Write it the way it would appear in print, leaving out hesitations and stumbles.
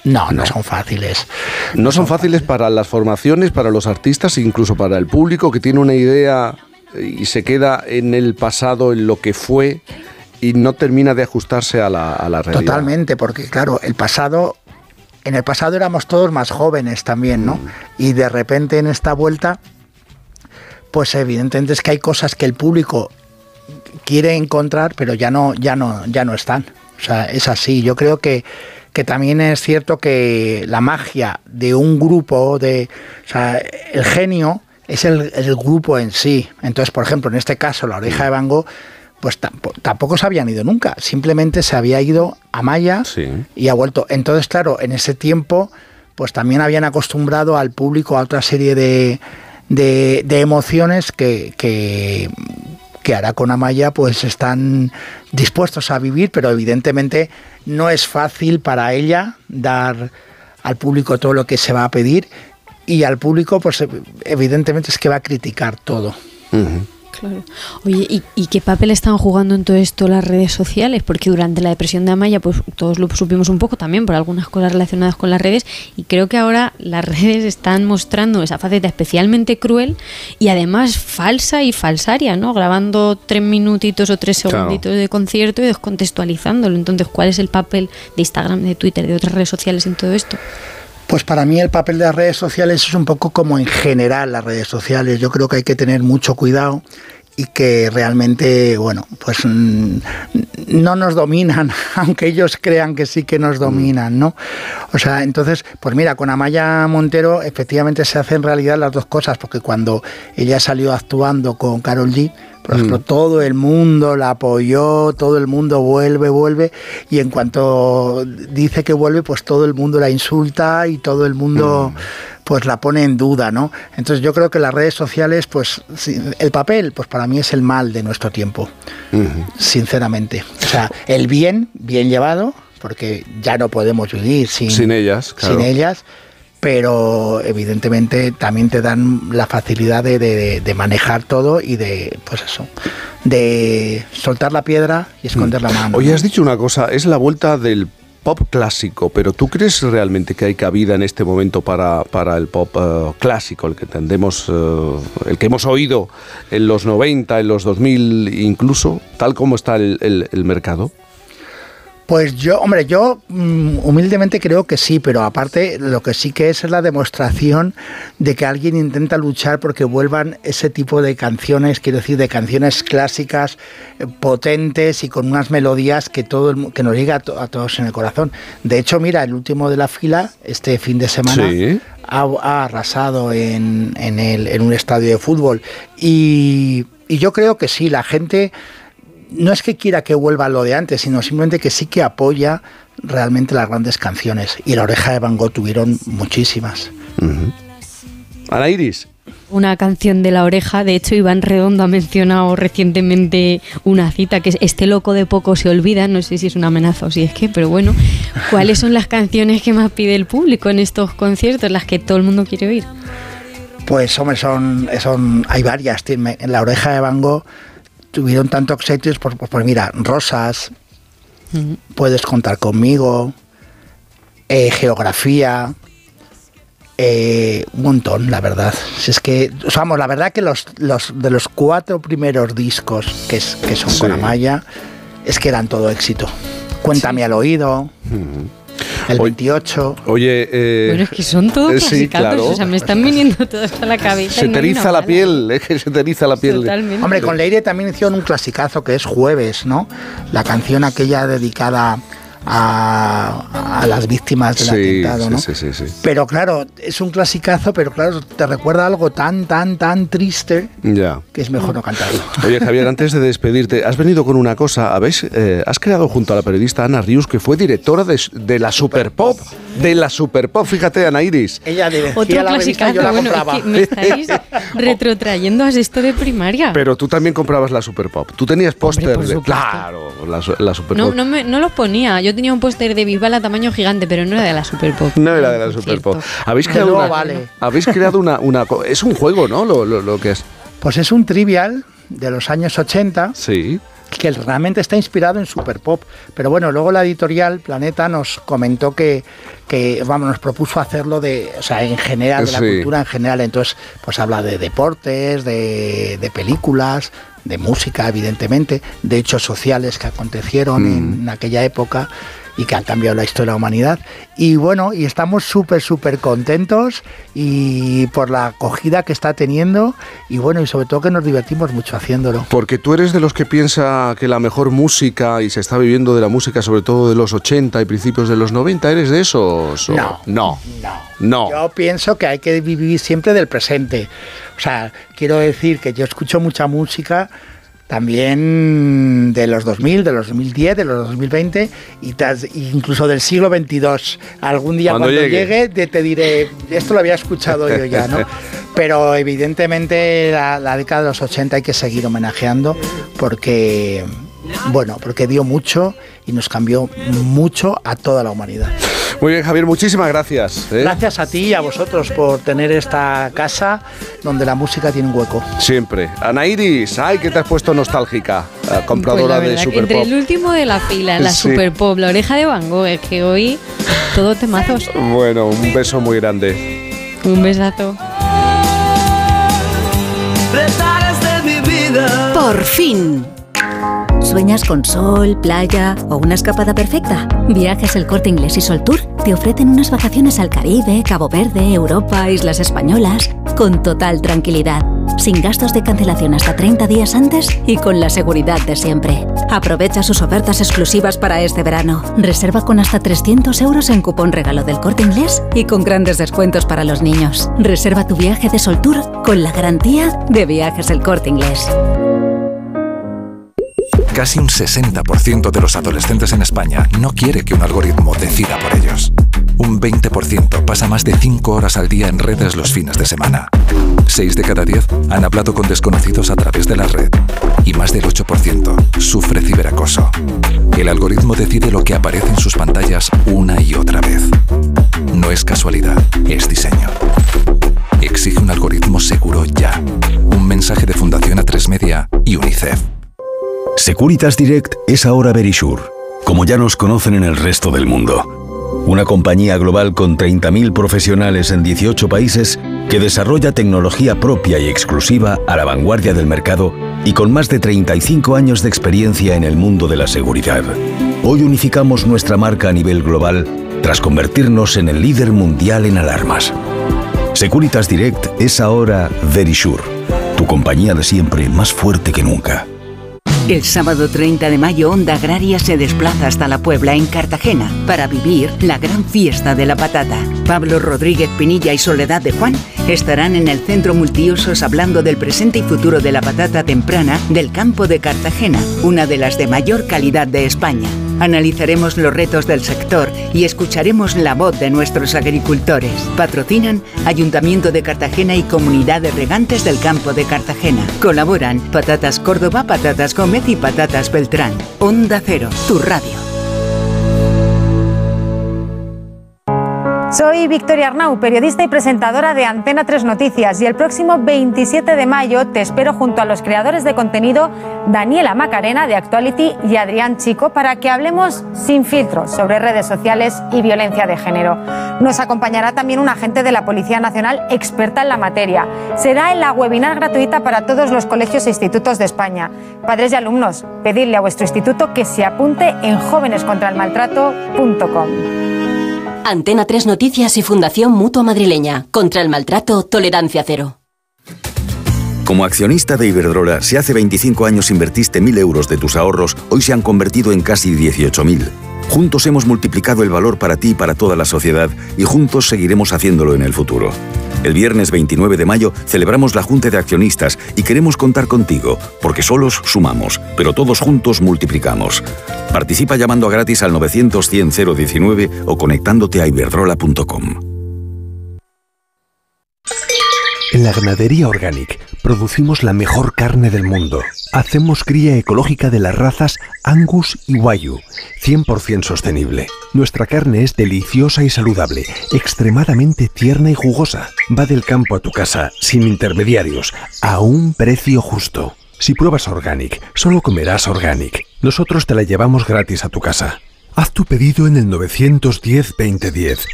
No son fáciles. No son fáciles para las formaciones, para los artistas, incluso para el público que tiene una idea y se queda en el pasado, en lo que fue, y no termina de ajustarse a la realidad. Totalmente, porque claro, en el pasado éramos todos más jóvenes también, ¿no? Y de repente en esta vuelta, pues evidentemente es que hay cosas que el público quiere encontrar, pero ya no están. O sea, es así. Yo creo que también es cierto que la magia de un grupo, o sea, el genio es el grupo en sí. Entonces, por ejemplo, en este caso, La Oreja de Van Gogh, pues tampoco se habían ido nunca. Simplemente se había ido Amaya y ha vuelto. Entonces, claro, en ese tiempo, pues también habían acostumbrado al público a otra serie de emociones que ahora con Amaya pues están dispuestos a vivir, pero evidentemente no es fácil para ella dar al público todo lo que se va a pedir, y al público pues evidentemente es que va a criticar todo. Claro. Oye, ¿y qué papel están jugando en todo esto las redes sociales? Porque durante la depresión de Amaya, pues todos lo supimos un poco también por algunas cosas relacionadas con las redes, y creo que ahora las redes están mostrando esa faceta especialmente cruel y además falsa y falsaria, ¿no? Grabando 3 minutitos o 3 segunditos de concierto y descontextualizándolo. Entonces, ¿cuál es el papel de Instagram, de Twitter, de otras redes sociales en todo esto? Pues para mí el papel de las redes sociales es un poco como en general las redes sociales. Yo creo que hay que tener mucho cuidado y que realmente, bueno, pues no nos dominan, aunque ellos crean que sí que nos dominan, ¿no? O sea, entonces, pues mira, con Amaya Montero efectivamente se hacen realidad las dos cosas, porque cuando ella salió actuando con Karol G, por ejemplo, todo el mundo la apoyó, todo el mundo vuelve, y en cuanto dice que vuelve, pues todo el mundo la insulta y todo el mundo pues la pone en duda, ¿no? Entonces yo creo que las redes sociales, pues sí, el papel, pues para mí es el mal de nuestro tiempo, sinceramente. O sea, el bien llevado, porque ya no podemos vivir sin ellas, claro. Sin ellas, pero evidentemente también te dan la facilidad de manejar todo y de, pues eso, de soltar la piedra y esconder la mano. Oye, has dicho una cosa, es la vuelta del pop clásico, pero ¿tú crees realmente que hay cabida en este momento para el pop clásico, el que entendemos, el que hemos oído en los 90, en los 2000 incluso, tal como está el mercado? Pues yo humildemente creo que sí, pero aparte lo que sí que es la demostración de que alguien intenta luchar porque vuelvan ese tipo de canciones, quiero decir, de canciones clásicas, potentes y con unas melodías que nos llega a todos en el corazón. De hecho, mira, el último de la fila, este fin de semana, ha arrasado en un estadio de fútbol. Y yo creo que sí, la gente no es que quiera que vuelva lo de antes, sino simplemente que sí que apoya realmente las grandes canciones. Y La Oreja de Van Gogh tuvieron muchísimas. Ana Iris. Una canción de La Oreja, de hecho Iván Redondo ha mencionado recientemente una cita que es "Este loco de poco se olvida", no sé si es una amenaza o si es que, pero bueno, ¿cuáles son las canciones que más pide el público en estos conciertos, las que todo el mundo quiere oír? Pues hombre, hay varias. En La Oreja de Van Gogh tuvieron tantos éxitos, pues mira, Rosas, Puedes contar conmigo, Geografía, un montón, la verdad. Si es que, vamos, la verdad que los de los 4 primeros discos que son con Amaya, es que eran todo éxito. Cuéntame al oído. El 28. Oye, bueno, es que son todos clasicazos, claro. O sea, me están viniendo todos a la cabeza. Se te eriza la piel, es que se te eriza la piel. Totalmente. Hombre, con Leire también hicieron un clasicazo que es Jueves, ¿no? La canción aquella dedicada a las víctimas del atentado, ¿no? Sí. Pero claro, es un clasicazo, pero claro, te recuerda algo tan triste que es mejor no cantarlo. Oye, Javier, antes de despedirte, has venido con una cosa. Has creado junto a la periodista Ana Rius, que fue directora de la Superpop. De la Superpop, fíjate, Ana Iris. Ella dirigía otro la revista, yo la compraba. Es que me estáis retrotrayendo a esto de primaria. Pero tú también comprabas la Superpop. Tú tenías póster de... Claro, la Superpop. No los ponía. Yo tenía un póster de Bisbal a tamaño gigante, pero no era de la Superpop. No era de la Superpop. Habéis creado una... Es un juego, ¿no? Lo que es. Pues es un trivial de los años 80. Sí. que realmente está inspirado en super pop. Pero bueno, luego la editorial Planeta nos comentó que nos propuso hacerlo en general, de la cultura en general. Entonces, pues habla de deportes, de películas, de música, evidentemente, de hechos sociales que acontecieron en aquella época y que han cambiado la historia de la humanidad. Y bueno, y estamos súper contentos y por la acogida que está teniendo, y bueno, y sobre todo que nos divertimos mucho haciéndolo. Porque tú eres de los que piensa que la mejor música, y se está viviendo de la música sobre todo de los 80 y principios de los 90, ¿eres de esos? No. Yo pienso que hay que vivir siempre del presente. O sea, quiero decir que yo escucho mucha música también de los 2000, de los 2010, de los 2020 incluso del siglo XXII. Algún día cuando llegue te diré, esto lo había escuchado yo ya, ¿no? Pero evidentemente la década de los 80 hay que seguir homenajeando porque dio mucho y nos cambió mucho a toda la humanidad. Muy bien, Javier, muchísimas gracias. Gracias a ti y a vosotros por tener esta casa donde la música tiene un hueco. Siempre. Ana Iris, ay, que te has puesto nostálgica, compradora de Super Pop. Entre el último de la fila, la Super Pop, la oreja de Van Gogh, es que hoy todo temazos. Bueno, un beso muy grande. Un besazo. Por fin. ¿Sueñas con sol, playa o una escapada perfecta? Viajes El Corte Inglés y Soltour te ofrecen unas vacaciones al Caribe, Cabo Verde, Europa, Islas Españolas, con total tranquilidad, sin gastos de cancelación hasta 30 días antes y con la seguridad de siempre. Aprovecha sus ofertas exclusivas para este verano. Reserva con hasta 300 euros en cupón regalo del Corte Inglés y con grandes descuentos para los niños. Reserva tu viaje de Soltour con la garantía de Viajes El Corte Inglés. Casi un 60% de los adolescentes en España no quiere que un algoritmo decida por ellos. Un 20% pasa más de 5 horas al día en redes los fines de semana. 6 de cada 10 han hablado con desconocidos a través de la red. Y más del 8% sufre ciberacoso. El algoritmo decide lo que aparece en sus pantallas una y otra vez. No es casualidad, es diseño. Exige un algoritmo seguro ya. Un mensaje de Fundación A3 Media y UNICEF. Securitas Direct es ahora Verisure, como ya nos conocen en el resto del mundo. Una compañía global con 30.000 profesionales en 18 países que desarrolla tecnología propia y exclusiva a la vanguardia del mercado y con más de 35 años de experiencia en el mundo de la seguridad. Hoy unificamos nuestra marca a nivel global tras convertirnos en el líder mundial en alarmas. Securitas Direct es ahora Verisure, tu compañía de siempre más fuerte que nunca. El sábado 30 de mayo, Onda Agraria se desplaza hasta La Puebla, en Cartagena, para vivir la gran fiesta de la patata. Pablo Rodríguez Pinilla y Soledad de Juan estarán en el Centro Multiusos hablando del presente y futuro de la patata temprana del campo de Cartagena, una de las de mayor calidad de España. Analizaremos los retos del sector y escucharemos la voz de nuestros agricultores. Patrocinan Ayuntamiento de Cartagena y Comunidad de Regantes del Campo de Cartagena. Colaboran Patatas Córdoba, Patatas Gómez y Patatas Beltrán. Onda Cero, tu radio. Soy Victoria Arnau, periodista y presentadora de Antena 3 Noticias, y el próximo 27 de mayo te espero junto a los creadores de contenido Daniela Macarena de Actuality y Adrián Chico para que hablemos sin filtros sobre redes sociales y violencia de género. Nos acompañará también un agente de la Policía Nacional experta en la materia. Será en la webinar gratuita para todos los colegios e institutos de España. Padres y alumnos, pedidle a vuestro instituto que se apunte en jovenescontraelmaltrato.com. Antena 3 Noticias y Fundación Mutua Madrileña. Contra el maltrato, tolerancia cero. Como accionista de Iberdrola, si hace 25 años invertiste 1.000 euros de tus ahorros, hoy se han convertido en casi 18.000. Juntos hemos multiplicado el valor para ti y para toda la sociedad, y juntos seguiremos haciéndolo en el futuro. El viernes 29 de mayo celebramos la Junta de Accionistas y queremos contar contigo, porque solos sumamos, pero todos juntos multiplicamos. Participa llamando a gratis al 900-100-019 o conectándote a iberdrola.com. En la Ganadería Organic producimos la mejor carne del mundo. Hacemos cría ecológica de las razas Angus y Wagyu, 100% sostenible. Nuestra carne es deliciosa y saludable, extremadamente tierna y jugosa. Va del campo a tu casa, sin intermediarios, a un precio justo. Si pruebas Organic, solo comerás Organic. Nosotros te la llevamos gratis a tu casa. Haz tu pedido en el 910-2010